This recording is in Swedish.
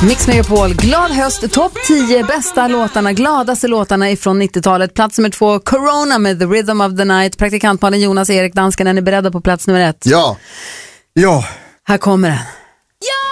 Mix Megapol, glad höst, topp 10 bästa låtarna, gladaste låtarna ifrån 90-talet. Plats nummer 2, Corona med The Rhythm of the Night. Praktikantmannen Jonas Erik Dansken, är ni beredda på plats nummer 1? Ja. Här kommer den.